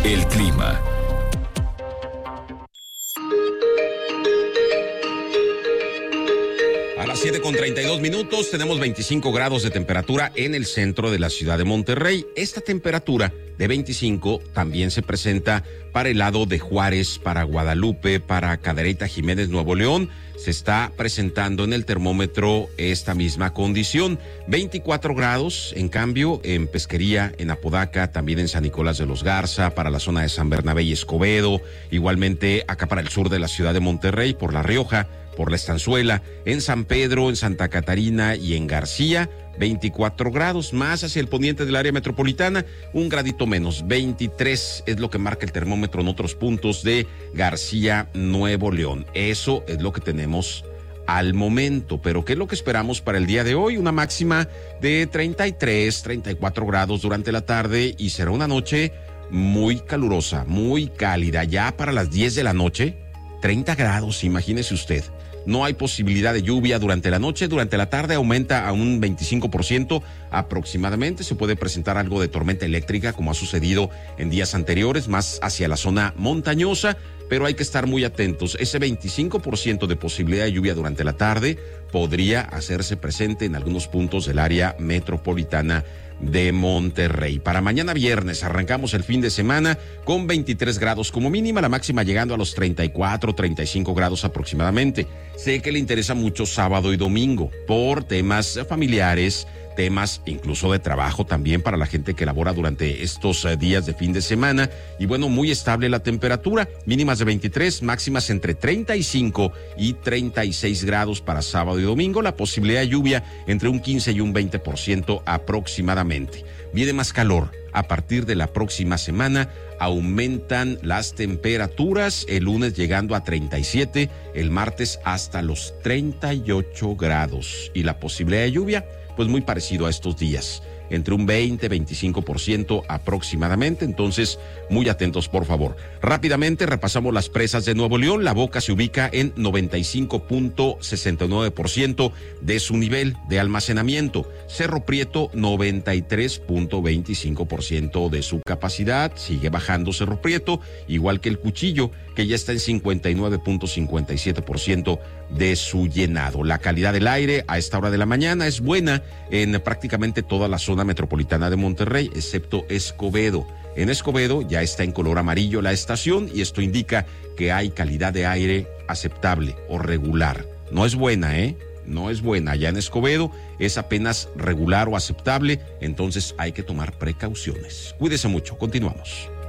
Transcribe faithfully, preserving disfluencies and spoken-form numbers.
El clima. A las siete con treinta y dos minutos tenemos veinticinco grados de temperatura en el centro de la ciudad de Monterrey. Esta temperatura de veinticinco también se presenta para el lado de Juárez, para Guadalupe, para Cadereyta, Jiménez, Nuevo León. Se está presentando en el termómetro esta misma condición. veinticuatro grados, en cambio, en Pesquería, en Apodaca, también en San Nicolás de los Garza, para la zona de San Bernabé y Escobedo. Igualmente acá para el sur de la ciudad de Monterrey, por La Rioja, por La Estanzuela, en San Pedro, en Santa Catarina y en García, veinticuatro grados, más hacia el poniente del área metropolitana, un gradito menos, veintitrés es lo que marca el termómetro en otros puntos de García, Nuevo León. Eso es lo que tenemos al momento, pero ¿qué es lo que esperamos para el día de hoy? Una máxima de treinta y tres, treinta y cuatro grados durante la tarde y será una noche muy calurosa, muy cálida, ya para las diez de la noche, treinta grados, imagínese usted. No hay posibilidad de lluvia durante la noche. Durante la tarde aumenta a un veinticinco por ciento aproximadamente. Se puede presentar algo de tormenta eléctrica, como ha sucedido en días anteriores, más hacia la zona montañosa, pero hay que estar muy atentos. Ese veinticinco por ciento de posibilidad de lluvia durante la tarde podría hacerse presente en algunos puntos del área metropolitana de Monterrey. Para mañana viernes arrancamos el fin de semana con veintitrés grados como mínima, la máxima llegando a los treinta y cuatro, treinta y cinco grados aproximadamente. Sé que le interesa mucho sábado y domingo por temas familiares, temas incluso de trabajo también para la gente que labora durante estos uh, días de fin de semana. Y bueno, muy estable la temperatura, mínimas de veintitrés, máximas entre treinta y cinco y treinta y seis grados para sábado y domingo. La posibilidad de lluvia entre un quince y un veinte por ciento aproximadamente. Viene más calor. A partir de la próxima semana aumentan las temperaturas, el lunes llegando a treinta y siete, el martes hasta los treinta y ocho grados. Y la posibilidad de lluvia, pues muy parecido a estos días, entre un veinte, veinticinco por ciento aproximadamente. Entonces, muy atentos, por favor. Rápidamente repasamos las presas de Nuevo León. La Boca se ubica en noventa y cinco punto sesenta y nueve por ciento de su nivel de almacenamiento. Cerro Prieto, noventa y tres punto veinticinco por ciento de su capacidad. Sigue bajando Cerro Prieto, igual que el Cuchillo, que ya está en cincuenta y nueve punto cincuenta y siete por ciento de su llenado. La calidad del aire a esta hora de la mañana es buena en prácticamente toda la zona metropolitana de Monterrey, excepto Escobedo. En Escobedo ya está en color amarillo la estación y esto indica que hay calidad de aire aceptable o regular. No es buena, ¿eh? No es buena. Ya en Escobedo es apenas regular o aceptable, entonces hay que tomar precauciones. Cuídese mucho, continuamos.